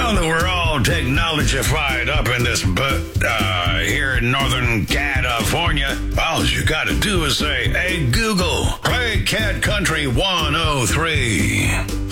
Now that we're all technologified up in this here in Northern California, all you gotta do is say, "Hey Google, play Cat Country 103."